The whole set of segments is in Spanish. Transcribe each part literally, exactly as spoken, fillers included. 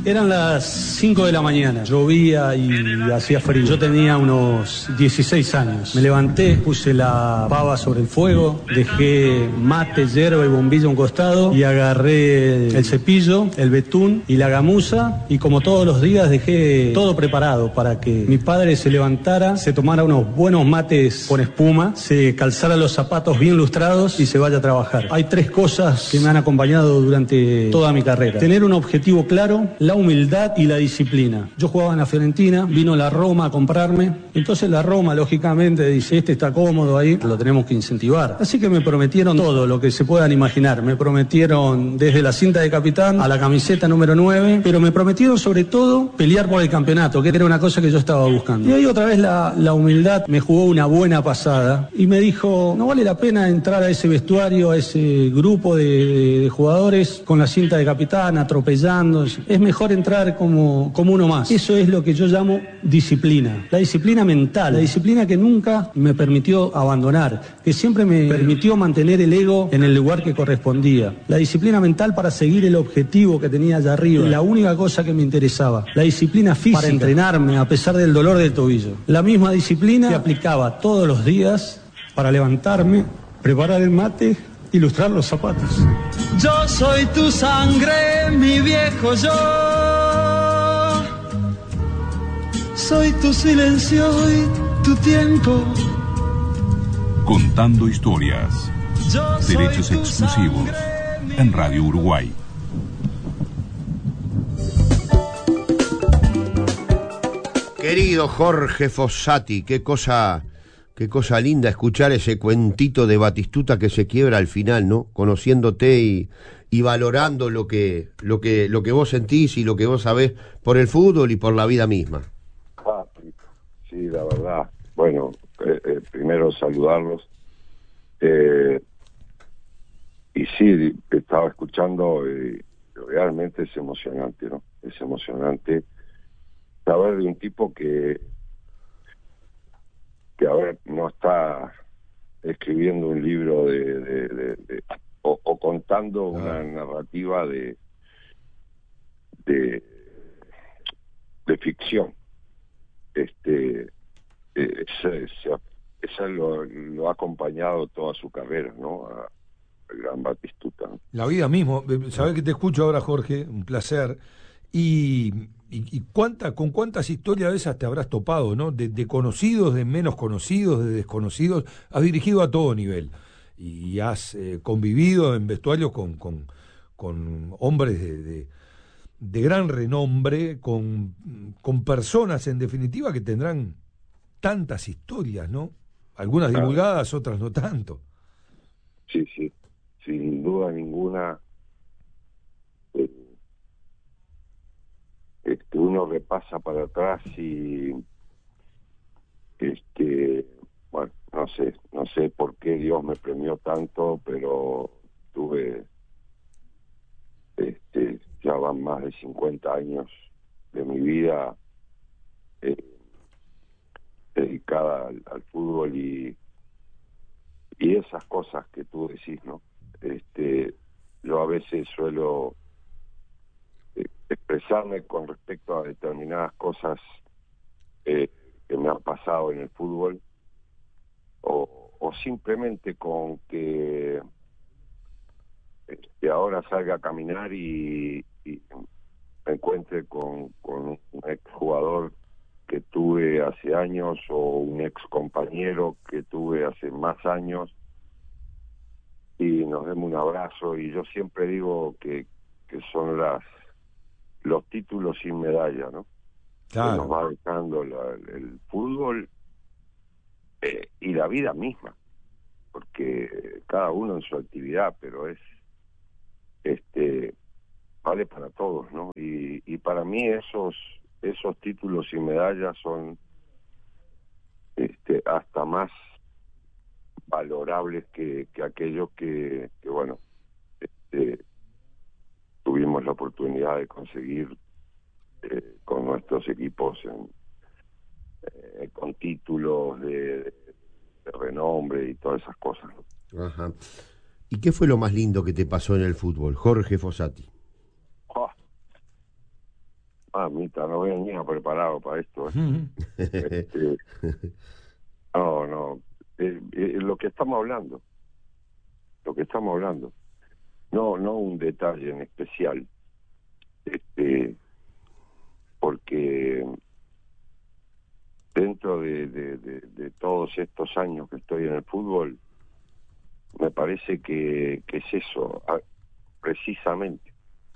Eran las cinco de la mañana, llovía y hacía frío. Yo tenía unos dieciséis años. Me levanté, puse la pava sobre el fuego, dejé mate, hierba y bombilla a un costado y agarré el cepillo, el betún y la gamuza, y como todos los días dejé todo preparado para que mi padre se levantara, se tomara unos buenos mates con espuma, se calzara los zapatos bien lustrados y se vaya a trabajar. Hay tres cosas que me han acompañado durante toda mi carrera: tener un objetivo claro, la humildad y la disciplina. Yo jugaba en la Fiorentina, vino la Roma a comprarme, entonces la Roma lógicamente dice, este está cómodo ahí, lo tenemos que incentivar. Así que me prometieron todo lo que se puedan imaginar. Me prometieron desde la cinta de capitán a la camiseta número nueve, pero me prometieron sobre todo pelear por el campeonato, que era una cosa que yo estaba buscando. Y ahí otra vez la, la humildad me jugó una buena pasada y me dijo, no vale la pena entrar a ese vestuario, a ese grupo de, de, de jugadores con la cinta de capitán, atropellando. Es mejor entrar como, como uno más. Eso es lo que yo llamo disciplina. La disciplina mental, la disciplina que nunca me permitió abandonar, que siempre me permitió mantener el ego en el lugar que correspondía. La disciplina mental para seguir el objetivo que tenía allá arriba, la única cosa que me interesaba. La disciplina física para entrenarme a pesar del dolor del tobillo. La misma disciplina que aplicaba todos los días para levantarme, preparar el mate, ilustrar los zapatos. Yo soy tu sangre, mi viejo yo. Soy tu silencio y tu tiempo. Contando historias. Derechos exclusivos en Radio Uruguay. Querido Jorge Fossati, qué cosa, qué cosa linda escuchar ese cuentito de Batistuta que se quiebra al final, ¿no? Conociéndote y, y valorando lo que, lo que, lo que vos sentís y lo que vos sabés por el fútbol y por la vida misma. Ah, sí, la verdad. Bueno, eh, eh, primero saludarlos. Eh, y sí, estaba escuchando y realmente es emocionante, ¿no? Es emocionante saber de un tipo que que a ver no está escribiendo un libro de, de, de, de o, o contando una ah. narrativa de de de ficción. Este ese, ese, ese lo, lo ha acompañado toda su carrera, ¿no? A, al gran Batistuta, ¿no? La vida mismo. Sabés que te escucho ahora, Jorge, un placer. Y, y, y cuánta, con cuántas historias de esas te habrás topado, ¿no? De, de conocidos, de menos conocidos, de desconocidos. Has dirigido a todo nivel y has eh, convivido en vestuarios con, con, con hombres de, de, de gran renombre, con, con personas, en definitiva, que tendrán tantas historias, ¿no? Algunas claro. divulgadas, otras no tanto. Sí, sí, sin duda ninguna. Eh, Este, uno repasa para atrás y este bueno, no sé, no sé por qué Dios me premió tanto, pero tuve este ya van más de cincuenta años de mi vida eh, dedicada al, al fútbol y y esas cosas que tú decís, ¿no? Este yo a veces suelo expresarme con respecto a determinadas cosas eh, que me han pasado en el fútbol o, o simplemente con que este, ahora salga a caminar y, y me encuentre con, con un ex jugador que tuve hace años o un ex compañero que tuve hace más años y nos demos un abrazo, y yo siempre digo que, que son las los títulos sin medalla, ¿no? Claro. Que nos va dejando la, el fútbol eh, y la vida misma, porque cada uno en su actividad, pero es este vale para todos, ¿no? Y, y para mí esos esos títulos y medallas son este hasta más valorables que, que aquellos que, que bueno este tuvimos la oportunidad de conseguir eh, con nuestros equipos en, eh, con títulos de, de, de renombre y todas esas cosas, ¿no? Ajá. ¿Y qué fue lo más lindo que te pasó en el fútbol, Jorge Fossati? Oh. Ah, Mita, no venía preparado para esto. ¿eh? este, no, no. Eh, eh, lo que estamos hablando. Lo que estamos hablando. No, no un detalle en especial. Este, porque dentro de, de, de, de todos estos años que estoy en el fútbol, me parece que, que es eso, precisamente.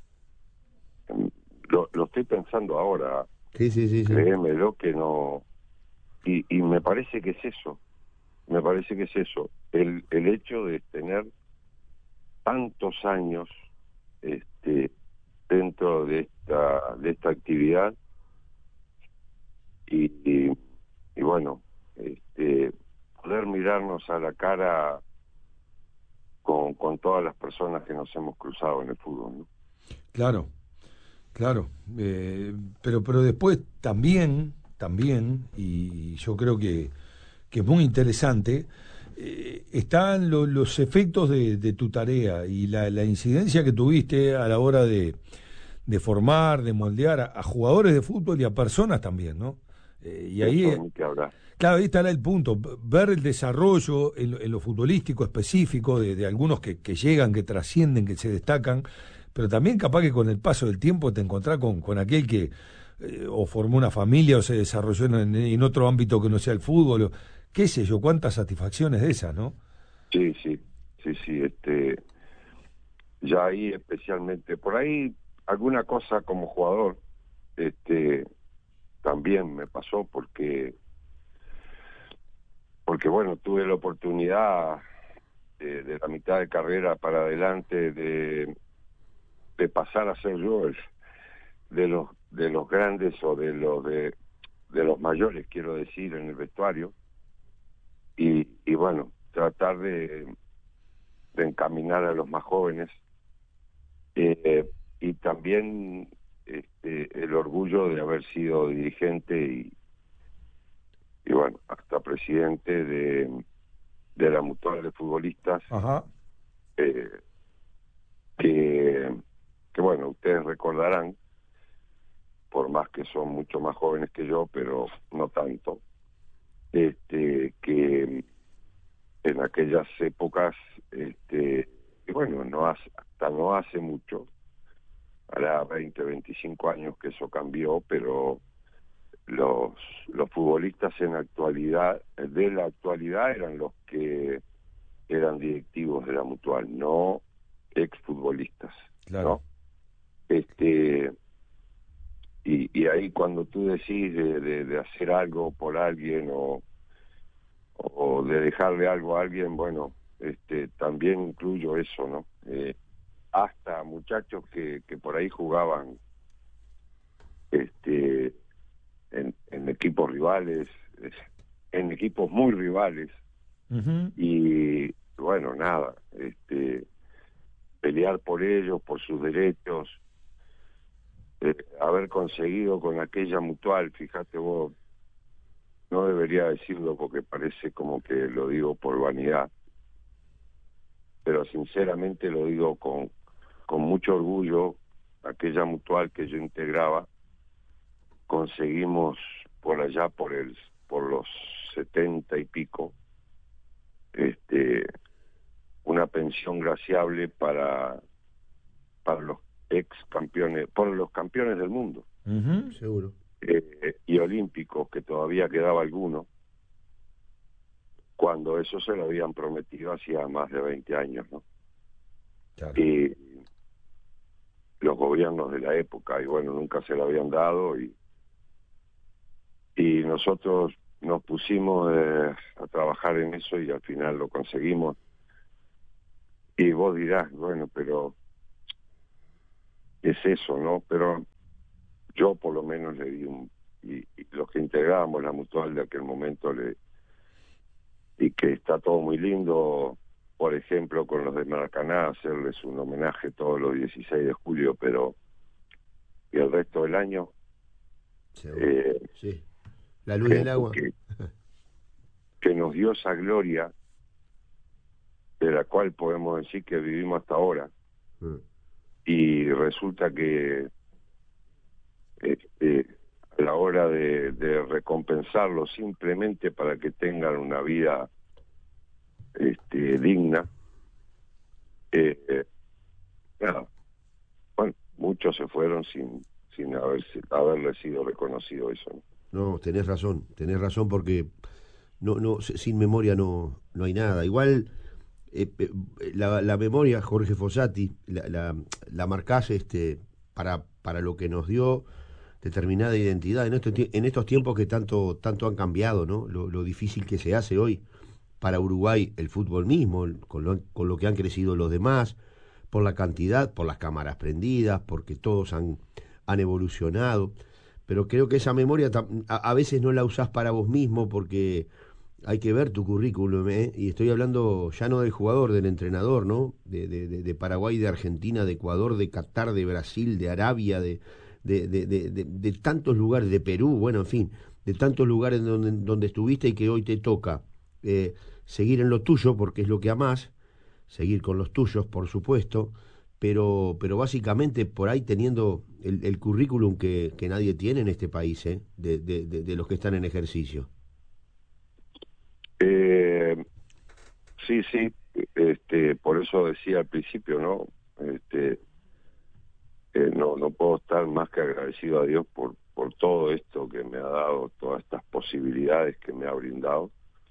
Lo, lo estoy pensando ahora, sí, sí, sí, sí. Créemelo que no... Y, y me parece que es eso, me parece que es eso, el, el hecho de tener tantos años este, dentro de esta, de esta actividad y, y, y bueno, este, poder mirarnos a la cara con, con todas las personas que nos hemos cruzado en el fútbol, ¿no? Claro, claro, eh, pero pero después también, también, y yo creo que, que es muy interesante, eh, están lo, los efectos de, de tu tarea y la, la incidencia que tuviste a la hora de, de formar, de moldear a, a jugadores de fútbol y a personas también, ¿no? Eh, y ahí... Eso, ni que hablar. Claro, ahí estará el punto, ver el desarrollo en, en lo futbolístico específico de, de algunos que, que llegan, que trascienden, que se destacan, pero también capaz que con el paso del tiempo te encontrás con, con aquel que eh, o formó una familia o se desarrolló en, en otro ámbito que no sea el fútbol, o, qué sé yo, cuántas satisfacciones de esas, ¿no? Sí, sí, sí, sí, este, ya ahí especialmente, por ahí alguna cosa como jugador, este, también me pasó porque porque bueno, tuve la oportunidad de, de la mitad de carrera para adelante de, de pasar a ser yo el, de los de los grandes o de los de, de los mayores, quiero decir, en el vestuario, y, y bueno, tratar de, de encaminar a los más jóvenes, eh, y también este, el orgullo de haber sido dirigente y y bueno, hasta presidente de, de la Mutual de Futbolistas, Ajá. Eh, que, que bueno, ustedes recordarán, por más que son mucho más jóvenes que yo, pero no tanto, este que en aquellas épocas, este y bueno, no hace, hasta no hace mucho, hará veinte, veinticinco años que eso cambió, pero los los futbolistas en la actualidad, de la actualidad, eran los que eran directivos de la Mutual, no exfutbolistas, Claro. ¿no? Este y, y ahí cuando tú decís de, de, de hacer algo por alguien o o de dejarle algo a alguien, bueno, este también incluyo eso, ¿no? Eh, hasta muchachos que, que por ahí jugaban este En, en equipos rivales, en equipos muy rivales, Uh-huh. y bueno, nada, este pelear por ellos, por sus derechos, eh, haber conseguido con aquella Mutual, fíjate vos, no debería decirlo porque parece como que lo digo por vanidad, pero sinceramente lo digo con, con mucho orgullo, aquella Mutual que yo integraba, conseguimos por allá por el por los setenta y pico este una pensión graciable para para los ex campeones, por los campeones del mundo, Uh-huh. Seguro. eh, y olímpicos, que todavía quedaba alguno, cuando eso se lo habían prometido hacía más de veinte años, ¿no? Claro. Y los gobiernos de la época, y bueno, nunca se lo habían dado, y y nosotros nos pusimos eh, a trabajar en eso y al final lo conseguimos. Y vos dirás, bueno, pero es eso, ¿no? Pero yo por lo menos le di un... Y, y los que integrábamos la Mutual de aquel momento, le y que está todo muy lindo, por ejemplo, con los de Maracaná, hacerles un homenaje todos los dieciséis de julio, pero y el resto del año... Seguro. Eh, Sí. La luz del agua. Que, que nos dio esa gloria de la cual podemos decir que vivimos hasta ahora, Mm. y resulta que este, manera de, de recompensarlos simplemente para que tengan una vida este, digna. Eh, eh, nada. Bueno, muchos se fueron sin sin haber, haberle sido reconocido eso, ¿no? No, tenés razón, tenés razón porque no, no, sin memoria no, no hay nada. Igual eh, eh, la, la memoria, Jorge Fossati, la, la, la marcás este, para, para lo que nos dio determinada identidad en estos, en estos tiempos que tanto, tanto han cambiado, ¿no? Lo, lo difícil que se hace hoy para Uruguay el fútbol mismo, con lo, con lo que han crecido los demás, por la cantidad, por las cámaras prendidas, porque todos han, han evolucionado. Pero creo que esa memoria a, a veces no la usás para vos mismo porque hay que ver tu currículum, ¿eh? Y estoy hablando ya no del jugador, del entrenador, ¿no? De, de, de, de Paraguay, de Argentina, de Ecuador, de Qatar, de Brasil, de Arabia, de, de, de, de, de, de tantos lugares, de Perú, bueno, en fin, de tantos lugares donde, donde estuviste y que hoy te toca eh, seguir en lo tuyo porque es lo que amás, seguir con los tuyos, por supuesto, pero pero básicamente por ahí teniendo el, el currículum que, que nadie tiene en este país, ¿eh? de, de, de, de los que están en ejercicio. Eh, sí, sí, este, por eso decía al principio, ¿no? Este, eh, no, no puedo estar más que agradecido a Dios por, por todo esto que me ha dado, todas estas posibilidades que me ha brindado,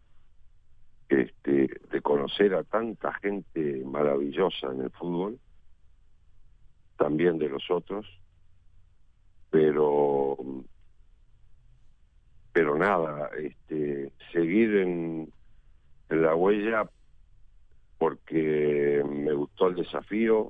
este, de conocer a tanta gente maravillosa en el fútbol, también de los otros, pero pero nada, este, seguir en, en la huella porque me gustó el desafío,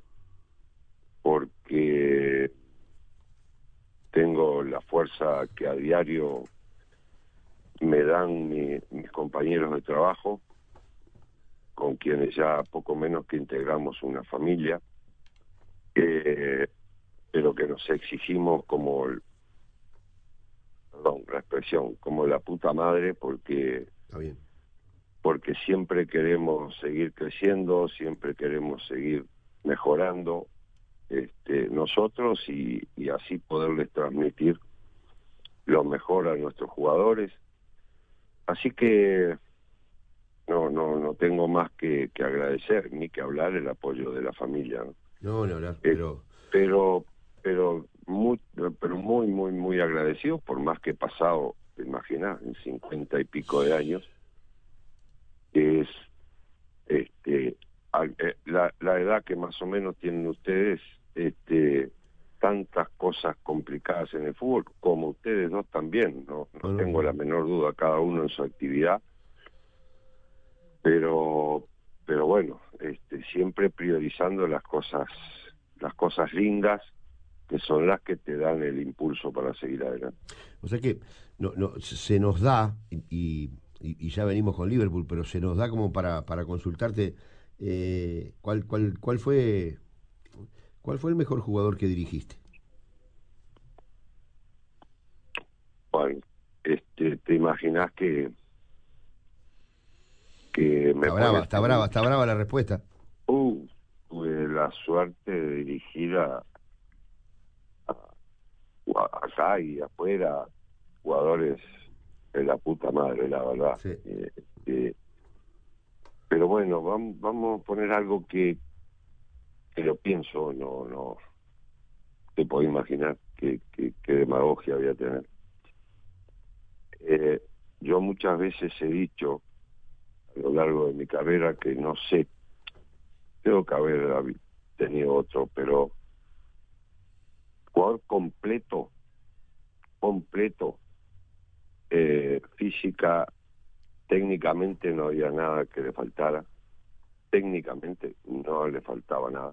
porque tengo la fuerza que a diario me dan mi, mis compañeros de trabajo, con quienes ya poco menos que integramos una familia, eh, pero que nos exigimos como el, perdón, la expresión, como la puta madre, porque Está bien. porque siempre queremos seguir creciendo, siempre queremos seguir mejorando este, nosotros y, y así poderles transmitir lo mejor a nuestros jugadores. Así que no no no tengo más que, que agradecer ni que hablar el apoyo de la familia, ¿no? No, no, no, Eh, pero... pero pero muy pero muy muy muy agradecido por más que he pasado, te imaginas, en cincuenta y pico de años, es este a, eh, la, la edad que más o menos tienen ustedes, este tantas cosas complicadas en el fútbol, como ustedes dos también, no, no, no tengo la menor duda, cada uno en su actividad, pero pero bueno, este siempre priorizando las cosas las cosas lindas, que son las que te dan el impulso para seguir adelante. O sea que no, no, se nos da, y, y, y ya venimos con Liverpool, pero se nos da como para, para consultarte eh, cuál, cuál, cuál fue cuál fue el mejor jugador que dirigiste. Bueno, este, te imaginas que que me Está brava, pones- está brava, está brava la respuesta. Uh, tuve la suerte de dirigir a, a- a- acá y afuera jugadores de la puta madre, la verdad. Sí. Eh, eh, pero bueno, vamos, vamos a poner algo que, que lo pienso, no no te puedo imaginar qué que, que demagogia voy a tener. Eh, yo muchas veces he dicho a lo largo de mi carrera que no sé, tengo que haber habi- tenido otro, pero jugador completo, completo, eh, física, técnicamente no había nada que le faltara, técnicamente no le faltaba nada,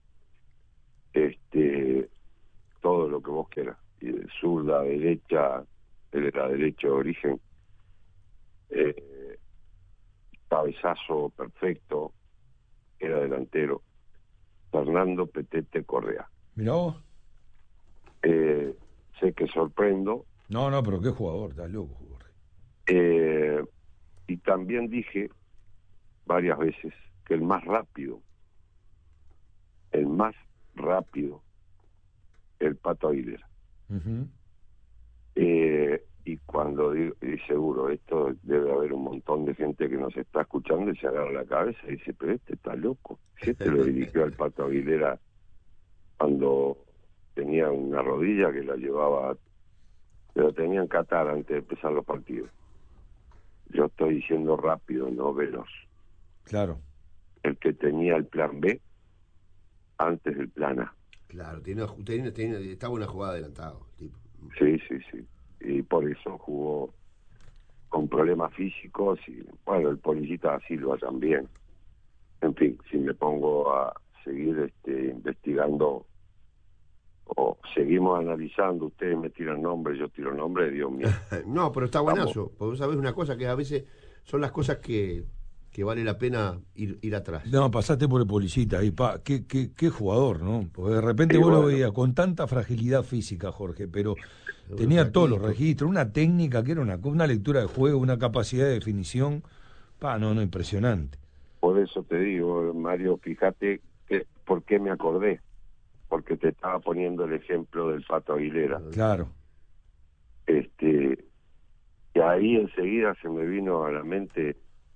este, todo lo que vos quieras, y de zurda, derecha, él era derecho de origen, eh, cabezazo perfecto, era delantero, Fernando Petete Correa. Mirá vos. Eh, sé que sorprendo, No, no, pero qué jugador, estás loco, Jorge. eh, y también dije varias veces que el más rápido, el más rápido, el Pato Aguilera. Uh-huh. Eh, y cuando digo, y seguro, esto debe haber un montón de gente que nos está escuchando y se agarra la cabeza y dice, pero este está loco. Si este lo dirigió al Pato Aguilera cuando tenía una rodilla que la llevaba, pero tenían catar antes de empezar los partidos. Yo estoy diciendo rápido, no veloz. Claro. El que tenía el plan B antes del plan A. Claro, tiene, tiene, tiene, estaba una jugada adelantado. Tipo. Sí, sí, sí. Y por eso jugó con problemas físicos y, bueno, el Polillita da Silva también. En fin, si me pongo a seguir este, investigando o seguimos analizando, ustedes me tiran nombres, yo tiro nombres, Dios mío. No, pero está buenazo, porque vos sabés una cosa que a veces son las cosas que, que vale la pena ir, ir atrás. No, pasaste por el Polillita ahí, pa, qué, qué, qué jugador, ¿no? Porque de repente Sí, vos bueno. lo veías con tanta fragilidad física, Jorge, pero tenía todos los registros, una técnica que era una, una lectura de juego, una capacidad de definición, pa, no, no, impresionante. Por eso te digo, Mario, fíjate que, por qué me acordé. Porque te estaba poniendo el ejemplo del Pato Aguilera. Claro. Este, y ahí enseguida se me vino a la mente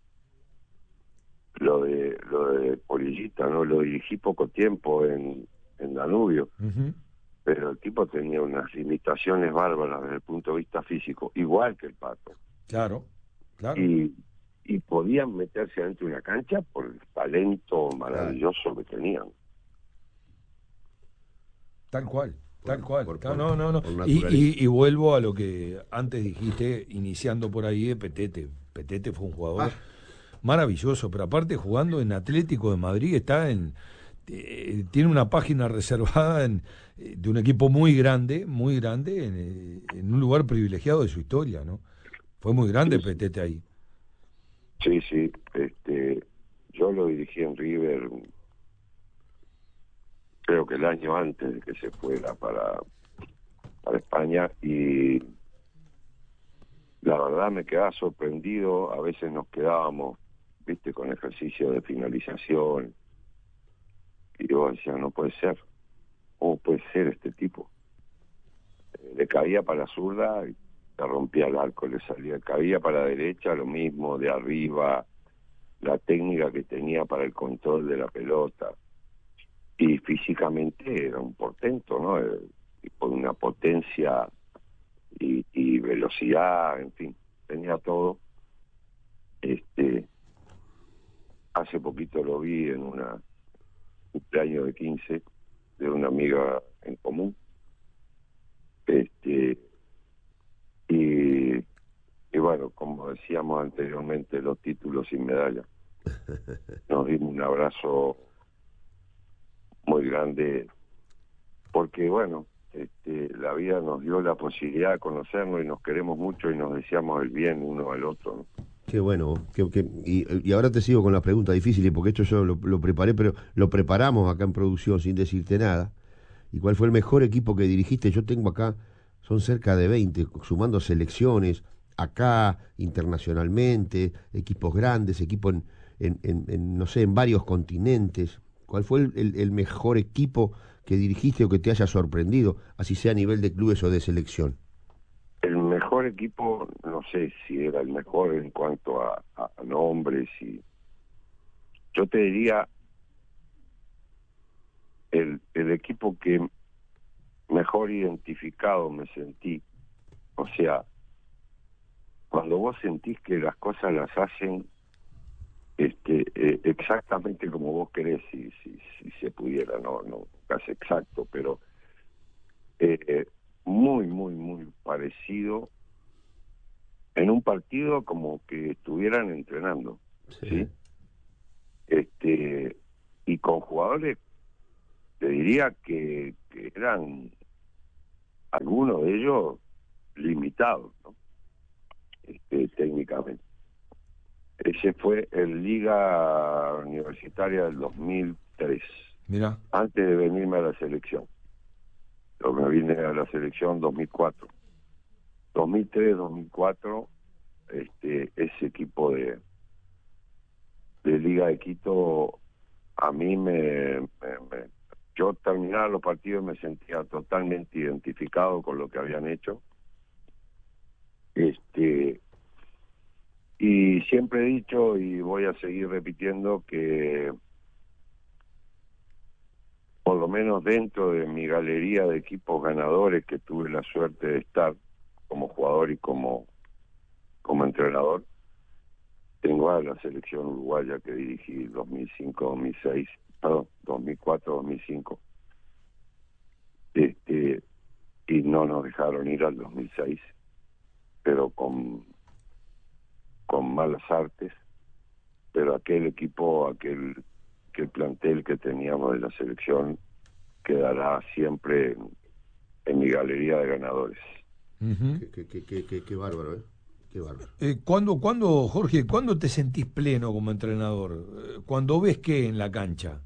lo de lo de Polillita, ¿no? Lo dirigí poco tiempo en, en Danubio, Uh-huh. pero el tipo tenía unas limitaciones bárbaras desde el punto de vista físico, igual que el Pato. Claro, claro. Y, y podían meterse adentro de una cancha por el talento maravilloso que tenían. Tal cual, tal Por- cual. por- Claro, por- no, no, no. por Y, naturaleza. y, y vuelvo a lo que antes dijiste, iniciando por ahí de Petete. Petete fue un jugador Ah. maravilloso, pero aparte jugando en Atlético de Madrid, está en eh, tiene una página reservada en, eh, de un equipo muy grande, muy grande, en, eh, en un lugar privilegiado de su historia, ¿no? Fue muy grande Sí, sí. Petete ahí. Sí, sí, este, yo lo dirigí en River, creo que el año antes de que se fuera para, para España, y la verdad me quedaba sorprendido. A veces nos quedábamos, viste, con ejercicio de finalización, y yo decía, no puede ser, ¿cómo puede ser este tipo? Eh, le caía para la zurda y le rompía el arco, le salía, caía para la derecha, lo mismo, de arriba, la técnica que tenía para el control de la pelota, y físicamente era un portento, ¿no? Eh, y con una potencia y, y velocidad, en fin, tenía todo. Este, hace poquito lo vi en una cumpleaños de quince de una amiga en común, este, y, y bueno, como decíamos anteriormente, los títulos sin medalla. Nos dimos un abrazo muy grande, porque bueno, este, la vida nos dio la posibilidad de conocernos y nos queremos mucho y nos deseamos el bien uno al otro, ¿no? Qué bueno. Que, que, y, y ahora te sigo con las preguntas difíciles, porque esto yo lo, lo preparé, pero lo preparamos acá en producción sin decirte nada. ¿Y cuál fue el mejor equipo que dirigiste? Yo tengo acá, son cerca de veinte, sumando selecciones, acá, internacionalmente, equipos grandes, equipos en, en, en, en, no sé, en varios continentes. ¿Cuál fue el, el, el mejor equipo que dirigiste o que te haya sorprendido, así sea a nivel de clubes o de selección? El mejor equipo, no sé si era el mejor en cuanto a, a nombres, y yo te diría el, el equipo que mejor identificado me sentí. O sea, cuando vos sentís que las cosas las hacen este eh, exactamente como vos querés, si, si, si se pudiera, no, no casi exacto, pero eh, eh, muy, muy, muy parecido en un partido, como que estuvieran entrenando, ¿sí? ¿sí? Este, y con jugadores, te diría que, que eran algunos de ellos limitados, ¿no? Este, técnicamente. Ese fue el Liga Universitaria del dos mil tres. Mira. Antes de venirme a la selección. Yo me vine a la selección dos mil cuatro. dos mil tres, dos mil cuatro, este, ese equipo de, de Liga de Quito, a mí me, me, me... Yo terminaba los partidos y me sentía totalmente identificado con lo que habían hecho. Este, y siempre he dicho, y voy a seguir repitiendo, que por lo menos dentro de mi galería de equipos ganadores que tuve la suerte de estar como jugador y como, como entrenador, tengo a la selección uruguaya que dirigí dos mil cinco dos mil seis, perdón, dos mil cuatro dos mil cinco, este, y no nos dejaron ir al dos mil seis, pero con, con malas artes, pero aquel equipo, aquel, aquel plantel que teníamos de la selección quedará siempre en, en mi galería de ganadores. Uh-huh. Qué, qué, qué, qué, qué bárbaro, ¿eh? Qué bárbaro. Eh, ¿cuándo, cuándo, Jorge, cuándo te sentís pleno como entrenador? Eh, ¿Cuándo ves qué en la cancha?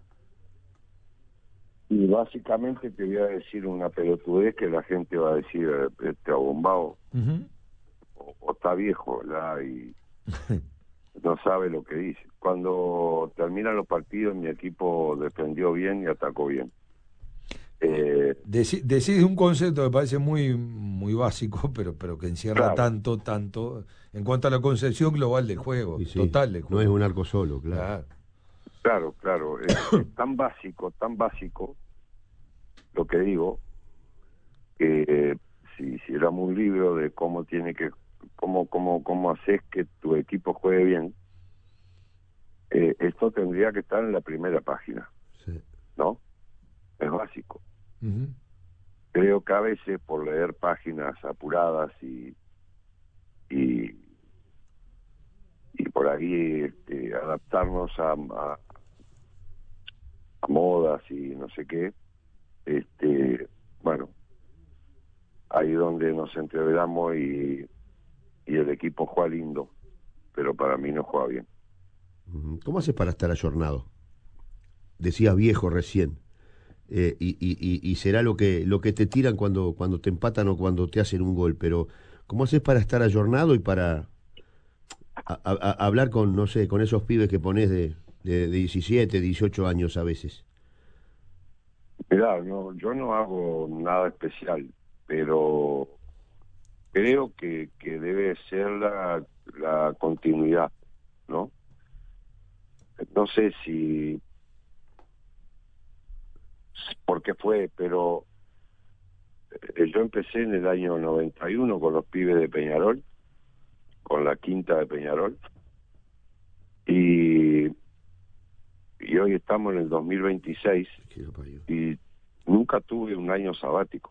Y básicamente te voy a decir una pelotudez que la gente va a decir, este abombado, Uh-huh. o, o está viejo, ¿verdad? Y no sabe lo que dice. Cuando terminan los partidos, mi equipo defendió bien y atacó bien. Eh, Deci- decís un concepto que parece muy muy básico, pero pero que encierra Claro. tanto, tanto, en cuanto a la concepción global del juego, Y sí, total del no juego. es un arco solo, claro. Claro. claro, claro, es, es tan básico, tan básico, lo que digo, que eh, si hiciéramos un libro de cómo tiene que, cómo, cómo, cómo haces que tu equipo juegue bien, eh, esto tendría que estar en la primera página, Sí. ¿no? Es básico. Uh-huh. Creo que a veces por leer páginas apuradas y y, y por ahí este, adaptarnos a, a, a modas y no sé qué, este, bueno, ahí donde nos entreveramos y, y el equipo juega lindo, pero para mí no juega bien. Ujú. ¿Cómo haces para estar ayornado? Decías viejo recién. Eh, y, y, y, y será lo que lo que te tiran cuando cuando te empatan o cuando te hacen un gol, pero ¿cómo haces para estar ayornado y para a, a, a hablar con, no sé, con esos pibes que pones de, de, de diecisiete, dieciocho años a veces? Mirá, no, yo no hago nada especial, pero creo que, que debe ser la, la continuidad, ¿no? No sé si por qué fue, pero eh, yo empecé en el año noventa y uno con los pibes de Peñarol, con la quinta de Peñarol, y, y hoy estamos en el dos mil veintiséis y nunca tuve un año sabático.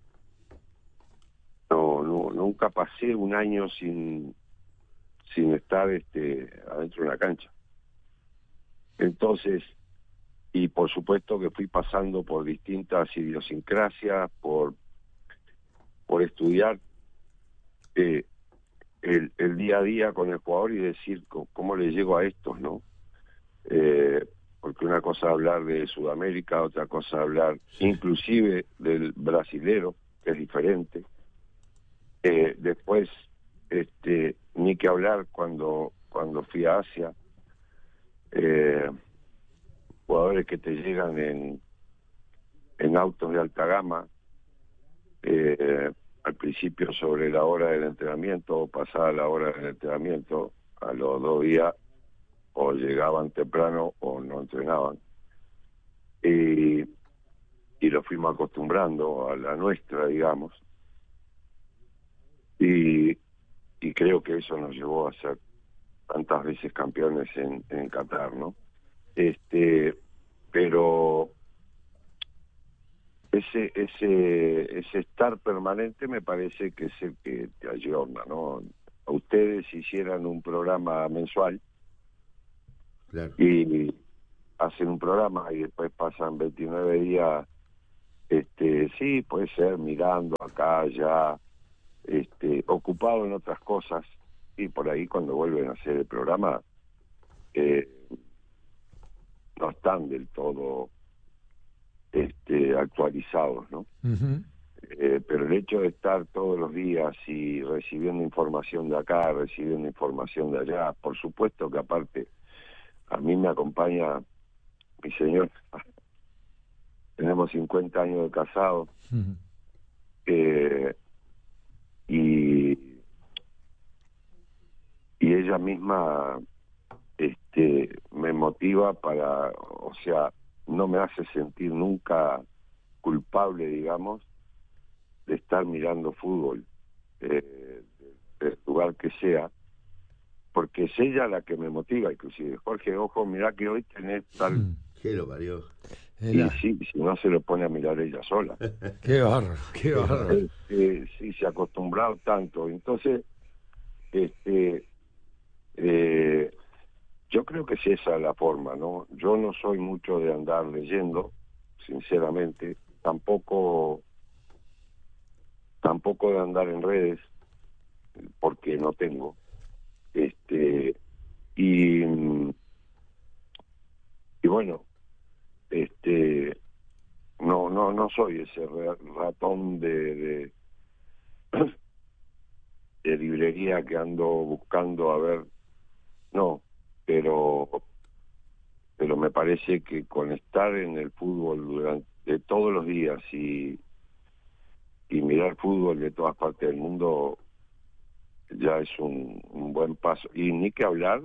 No, no, nunca pasé un año sin sin estar este adentro de una cancha. Entonces, y por supuesto que fui pasando por distintas idiosincrasias, por por estudiar eh, el, el día a día con el jugador y decir cómo, cómo le llego a estos, ¿no? Eh, porque una cosa es hablar de Sudamérica, otra cosa es hablar inclusive del brasilero, que es diferente. Eh, después, este, ni que hablar cuando cuando fui a Asia, eh, jugadores que te llegan en en autos de alta gama, eh, al principio sobre la hora del entrenamiento, o pasada la hora del entrenamiento, a los dos días o llegaban temprano o no entrenaban. Y, y lo fuimos acostumbrando a la nuestra, digamos. Y, y creo que eso nos llevó a ser tantas veces campeones en, en Qatar, ¿no? Este, pero ese ese ese estar permanente me parece que es el que te ayorna, ¿no? A ustedes hicieran un programa mensual, Claro. y hacen un programa y después pasan veintinueve días, este, sí, puede ser mirando acá, allá, este, ocupado en otras cosas, y por ahí cuando vuelven a hacer el programa eh, no están del todo este, actualizados, ¿no? Uh-huh. Eh, pero el hecho de estar todos los días y recibiendo información de acá, recibiendo información de allá, por supuesto que aparte a mí me acompaña mi señor, tenemos cincuenta años de casado, Uh-huh. eh, y, misma este me motiva para, o sea, no me hace sentir nunca culpable, digamos, de estar mirando fútbol, eh, del lugar que sea, porque es ella la que me motiva, inclusive. Jorge, ojo, mirá que hoy tenés tal... ¿Qué lo parió? Y sí, si no se lo pone a mirar ella sola. Qué bárbaro, qué bárbaro. Este, sí, se ha acostumbrado tanto. Entonces, este, eh, yo creo que sí, esa es la forma, ¿no? Yo no soy mucho de andar leyendo, sinceramente, tampoco, tampoco de andar en redes, porque no tengo. Este, y, y bueno, este, no, no, no soy ese ratón de, de, de librería que ando buscando a ver, no, pero, pero me parece que con estar en el fútbol durante todos los días y, y mirar fútbol de todas partes del mundo ya es un, un buen paso. Y ni que hablar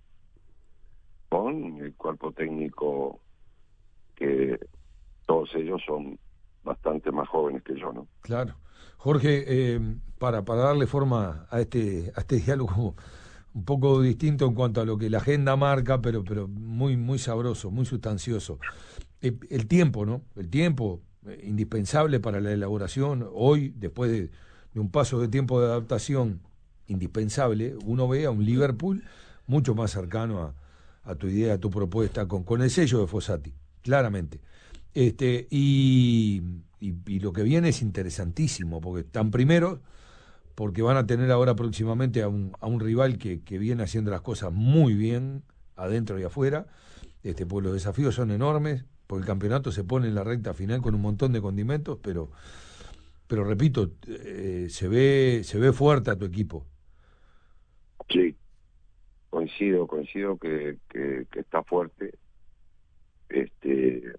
con el cuerpo técnico, que todos ellos son bastante más jóvenes que yo, ¿no? Claro. Jorge, eh, para, para darle forma a este, a este diálogo un poco distinto en cuanto a lo que la agenda marca, pero, pero muy, muy sabroso, muy sustancioso. Eh, el tiempo, ¿no? El tiempo eh, indispensable para la elaboración. Hoy, después de, de un paso de tiempo de adaptación indispensable, uno ve a un Liverpool mucho más cercano a, a tu idea, a tu propuesta, con, con el sello de Fossati, claramente. Este, y, y, y lo que viene es interesantísimo, porque están primeros, porque van a tener ahora próximamente a un, a un rival que, que viene haciendo las cosas muy bien, adentro y afuera, este, pues los desafíos son enormes, porque el campeonato se pone en la recta final con un montón de condimentos, pero, pero repito, eh, se ve, se ve fuerte a tu equipo. Sí, coincido, coincido que, que, que está fuerte. Este,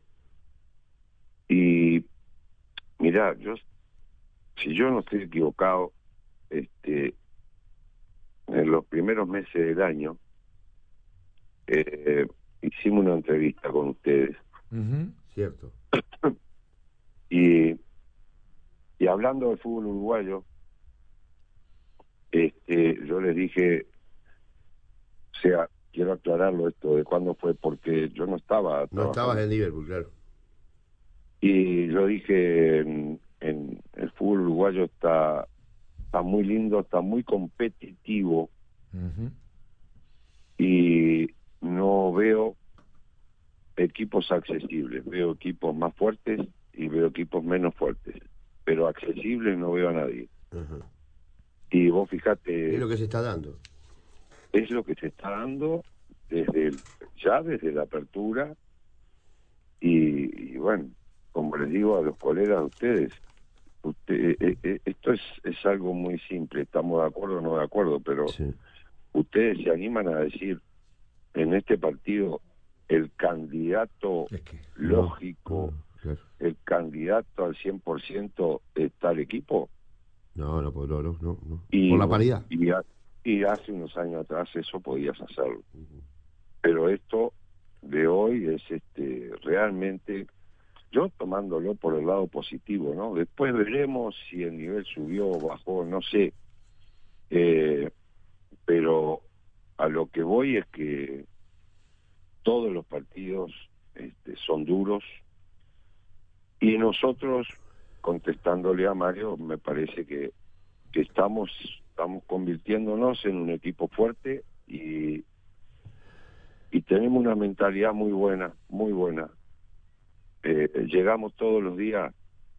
y mirá, yo, si yo no estoy equivocado, este, en los primeros meses del año eh, hicimos una entrevista con ustedes. Uh-huh. Cierto. y, y hablando del fútbol uruguayo, este, yo les dije, o sea, quiero aclararlo esto de cuándo fue, porque yo no estaba no estabas en Liverpool, claro. Y yo dije, en, en el fútbol uruguayo está está muy lindo, está muy competitivo. Uh-huh. Y no veo equipos accesibles, veo equipos más fuertes y veo equipos menos fuertes, pero accesibles no veo a nadie. Uh-huh. Y vos fijate, es lo que se está dando. Es lo que se está dando desde el, ya desde la apertura y, y bueno, como les digo a los colegas de ustedes, usted, eh, eh, esto es, es algo muy simple, estamos de acuerdo o no de acuerdo, pero sí. Ustedes se animan a decir en este partido el candidato es que, lógico, no, no, claro. El candidato al cien por ciento está el equipo. No, no, no, no, no, no. Y, por la paridad. Y, y hace unos años atrás eso podías hacerlo. Uh-huh. Pero esto de hoy es este realmente, yo tomándolo por el lado positivo, ¿no? Después veremos si el nivel subió o bajó, no sé. Eh, pero a lo que voy es que todos los partidos este, son duros y nosotros, contestándole a Mario, me parece que, que estamos, estamos convirtiéndonos en un equipo fuerte y, y tenemos una mentalidad muy buena, muy buena. Eh, llegamos todos los días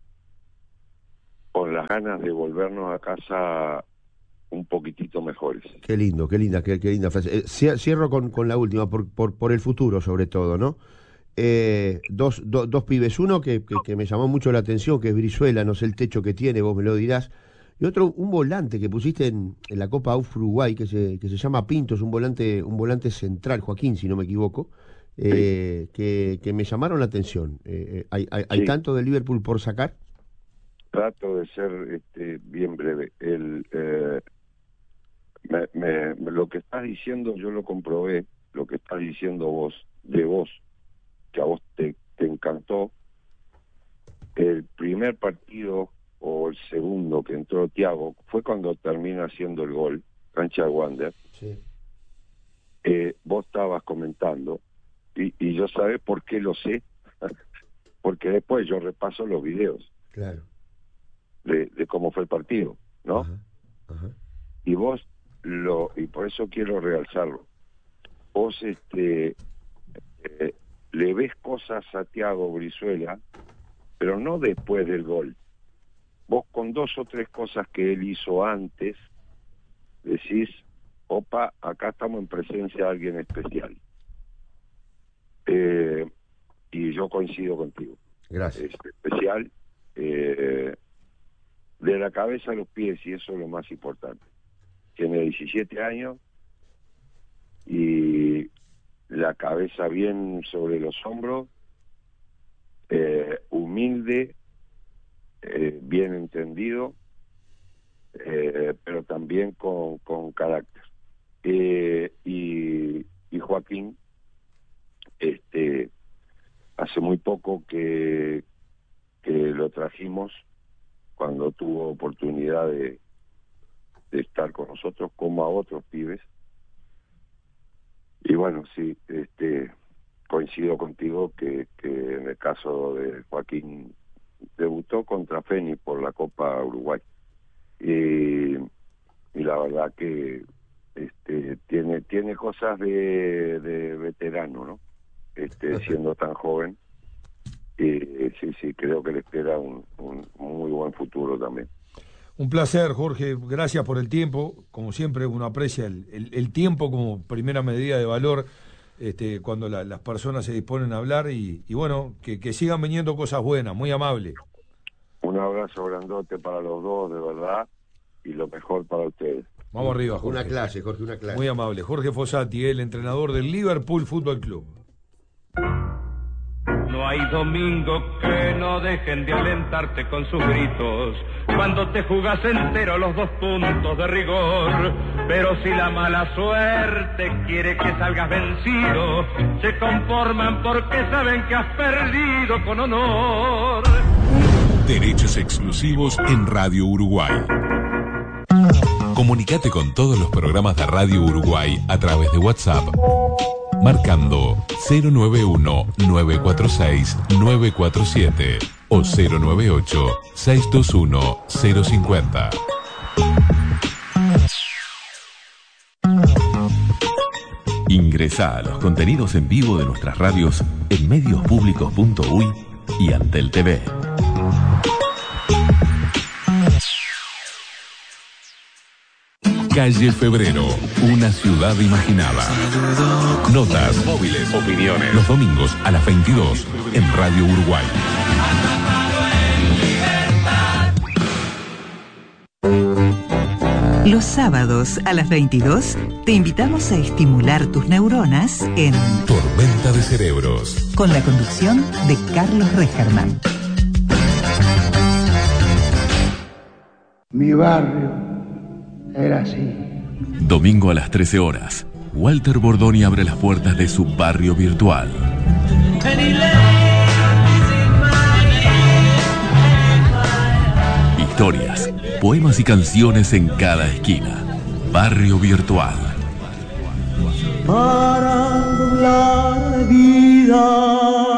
con las ganas de volvernos a casa un poquitito mejores. Qué lindo, qué linda, qué, qué linda frase. Eh, cierro con, con la última, por, por, por el futuro sobre todo, ¿no? Eh, dos, do, dos pibes, uno que, que, que me llamó mucho la atención, que es Brizuela, no sé el techo que tiene, vos me lo dirás, y otro, un volante que pusiste en, en la Copa A U F Uruguay, que se, que se llama Pinto, es un volante, un volante central, Joaquín, si no me equivoco, eh, sí. que, que me llamaron la atención. Eh, ¿Hay, hay, hay sí. tanto de Liverpool por sacar? Trato de ser este, bien breve. El... Eh... me, me, me, lo que estás diciendo yo lo comprobé, lo que estás diciendo vos, de vos, que a vos te, te encantó, el primer partido o el segundo que entró Thiago fue cuando termina haciendo el gol, cancha de Wander. Sí. Eh, vos estabas comentando, y, y yo sabés por qué lo sé, porque después yo repaso los videos. Claro. De, de cómo fue el partido, ¿no? Ajá, ajá. Y vos lo, y por eso quiero realzarlo, vos este eh, le ves cosas a Thiago Brizuela, pero no después del gol. Vos con dos o tres cosas que él hizo antes, decís, opa, acá estamos en presencia de alguien especial. Eh, y yo coincido contigo. Gracias. Es especial, eh, de la cabeza a los pies, y eso es lo más importante. Tiene diecisiete años y la cabeza bien sobre los hombros, eh, humilde, eh, bien entendido, eh, pero también con, con carácter. Eh, y, y Joaquín, este, hace muy poco que, que lo trajimos, cuando tuvo oportunidad de, de estar con nosotros, como a otros pibes. Y bueno, sí, este, coincido contigo que, que en el caso de Joaquín debutó contra Fénix por la Copa Uruguay. Y, y la verdad que este, tiene, tiene cosas de, de veterano, ¿no? Este, siendo tan joven. Eh, sí, sí, creo que le espera un, un muy buen futuro también. Un placer, Jorge, gracias por el tiempo. Como siempre, uno aprecia el, el, el tiempo como primera medida de valor este, cuando la, las personas se disponen a hablar y, y bueno, que, que sigan viniendo cosas buenas, muy amable. Un abrazo grandote para los dos, de verdad, y lo mejor para ustedes. Vamos arriba, Jorge. Una clase, Jorge, una clase. Muy amable. Jorge Fossati, el entrenador del Liverpool Fútbol Club. No hay domingo que no dejen de alentarte con sus gritos cuando te jugás entero los dos puntos de rigor. Pero si la mala suerte quiere que salgas vencido, se conforman porque saben que has perdido con honor. Derechos exclusivos en Radio Uruguay. Comunicate con todos los programas de Radio Uruguay a través de WhatsApp, marcando cero nueve uno, nueve cuatro seis, nueve cuatro siete o cero nueve ocho, seis dos uno, cero cinco cero. Ingresá a los contenidos en vivo de nuestras radios en mediospublicos punto uy y Antel T V. Calle Febrero, una ciudad imaginada. Notas, móviles, opiniones. Los domingos a las veintidós en Radio Uruguay. Los sábados a las veintidós te invitamos a estimular tus neuronas en Tormenta de Cerebros, con la conducción de Carlos Regerman. Mi barrio era así. Domingo a las trece horas, Walter Bordoni abre las puertas de su barrio virtual. Historias, poemas y canciones en cada esquina. Barrio virtual. Para doblar vida.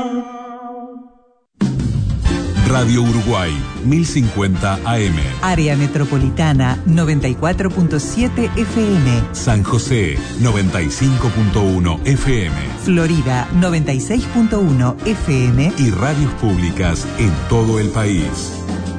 Radio Uruguay, mil cincuenta A M. Área Metropolitana, noventa y cuatro punto siete F M. San José, noventa y cinco punto uno F M. Florida, noventa y seis punto uno F M. Y radios públicas en todo el país.